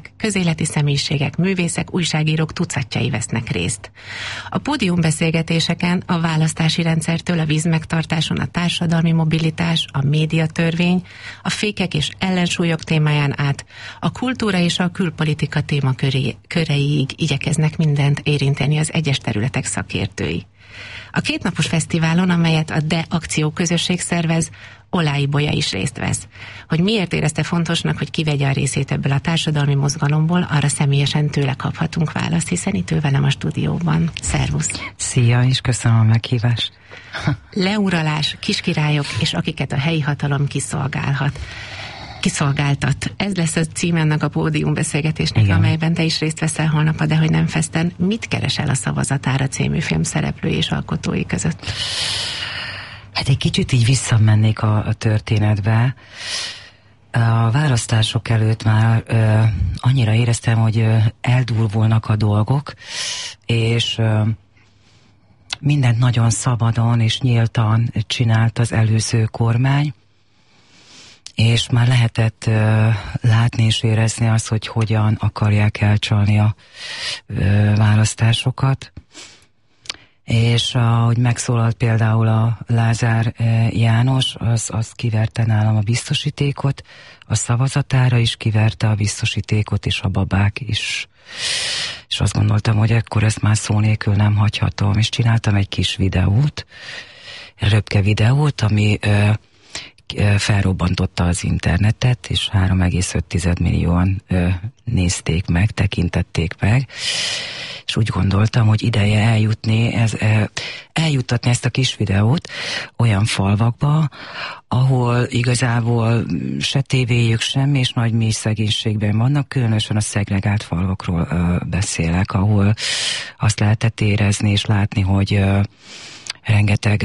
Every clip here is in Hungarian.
művészek, közéleti személyiségek, művészek, újságírók tucatjai vesznek részt. A pódiumbeszélgetéseken a választási rendszertől a vízmegtartáson a társadalmi mobilitás, a médiatörvény, a fékek és ellensúlyok témáján át a kultúra és a külpolitika témaköreiig igyekeznek mindent érinteni az egyes területek szakértői. A kétnapos fesztiválon, amelyet a DE Akció közösség szervez, Olái Bolya is részt vesz. Hogy miért érezte fontosnak, hogy kivegye a részét ebből a társadalmi mozgalomból, arra személyesen tőle kaphatunk választ, hiszen itt ő velem a stúdióban. Szervusz! Szia, és köszönöm a meghívást! Leuralás, kiskirályok és akiket a helyi hatalom kiszolgáltat. Ez lesz a cím ennek a pódiumbeszélgetésnek, amelyben te is részt veszel holnap a Dehogy nem festen. Mit keresel a Szavazatára című film szereplői és alkotói között? Hát egy kicsit így visszamennék a történetbe. A választások előtt már annyira éreztem, hogy eldurvulnak a dolgok, és mindent nagyon szabadon és nyíltan csinált az előző kormány, és már lehetett látni és érezni azt, hogy hogyan akarják elcsalni a választásokat. És ahogy megszólalt például a Lázár János, az kiverte nálam a biztosítékot, a Szavazatára is kiverte a biztosítékot, és a babák is. És azt gondoltam, hogy ekkor ezt már szó nélkül nem hagyhatom, és csináltam egy kis videót, röpke videót, ami felrobbantotta az internetet, és 3,5 millióan nézték meg, tekintették meg, és úgy gondoltam, hogy ideje eljuttatni ezt a kis videót olyan falvakba, ahol igazából se tévéjük, semmi, és nagy mély szegénységben vannak, különösen a szegregált falvakról beszélek, ahol azt lehetett érezni és látni, hogy rengeteg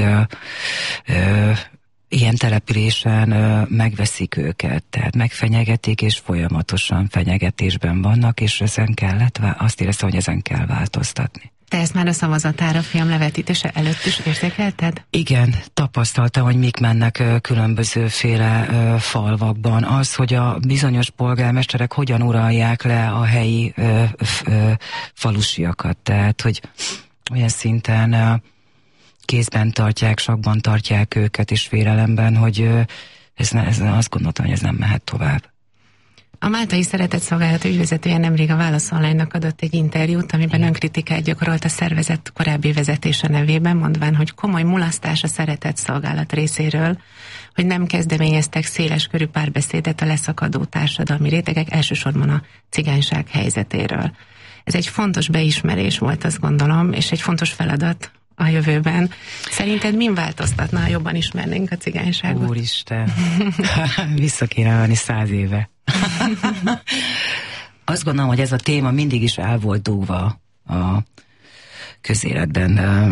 ilyen településen megveszik őket, tehát megfenyegetik, és folyamatosan fenyegetésben vannak, és azt éreztem, hogy ezen kell változtatni. Te ezt már a Szavazatára film levetítése előtt is érzékelted? Igen, tapasztaltam, hogy mik mennek különbözőféle falvakban. Az, hogy a bizonyos polgármesterek hogyan uralják le a helyi falusiakat, tehát, hogy olyan szinten kézben tartják, sakban tartják őket, és félelemben, hogy azt gondoltam, hogy ez nem mehet tovább. A Máltai Szeretetszolgálat ügyvezetője nemrég a Válasz Online-nak adott egy interjút, amiben önkritikát gyakorolt a szervezet korábbi vezetése nevében, mondván, hogy komoly mulasztás a Szeretetszolgálat részéről, hogy nem kezdeményeztek széleskörű párbeszédet a leszakadó társadalmi rétegek, elsősorban a cigányság helyzetéről. Ez egy fontos beismerés volt, azt gondolom, és egy fontos feladat a jövőben. Szerinted min változtatna, ha jobban ismernénk a cigányságot? Úristen, vissza kéne venni 100 éve. Azt gondolom, hogy ez a téma mindig is el volt dugva a közéletben.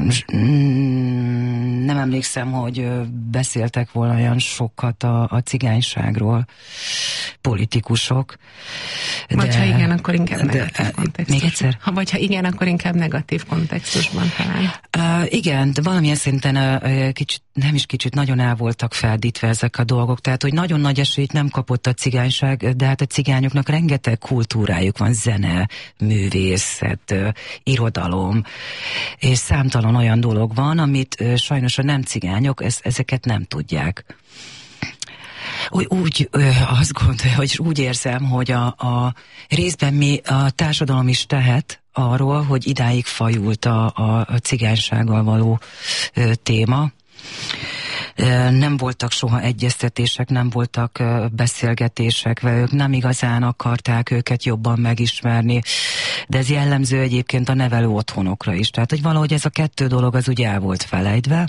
Nem emlékszem, hogy beszéltek volna olyan sokat a cigányságról politikusok. Vagy ha igen, akkor inkább negatív kontextusban. Még egyszer? Vagy ha igen, akkor inkább negatív kontextusban talán. Igen, de valamilyen szinten nagyon el voltak feldítve ezek a dolgok, tehát hogy nagyon nagy esélyt nem kapott a cigányság, de hát a cigányoknak rengeteg kultúrájuk van, zene, művészet, irodalom, és számtalan olyan dolog van, amit sajnos a nem cigányok ezeket nem tudják. Azt gondolom, hogy úgy érzem, hogy a részben a társadalom is tehet arról, hogy idáig fajult a cigánysággal való téma. Nem voltak soha egyeztetések, nem voltak beszélgetések velük, nem igazán akarták őket jobban megismerni, de ez jellemző egyébként a nevelő otthonokra is. Tehát, hogy valahogy ez a kettő dolog az ugye el volt felejtve,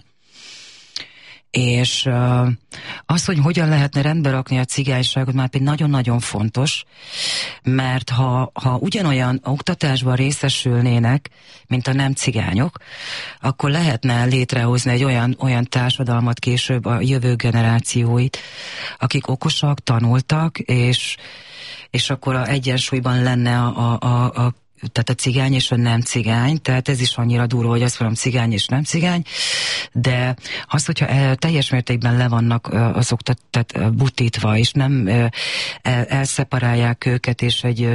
és az, hogy hogyan lehetne rendbe rakni a cigányságot, már pedig nagyon-nagyon fontos, mert ha ugyanolyan oktatásban részesülnének, mint a nem cigányok, akkor lehetne létrehozni egy olyan társadalmat később a jövő generációit, akik okosak, tanultak, és akkor a egyensúlyban lenne tehát a cigány és a nem cigány, tehát ez is annyira durva, hogy azt mondom cigány és nem cigány, de az, hogyha teljes mértékben le vannak azok tehát butítva, és nem elszeparálják őket, és egy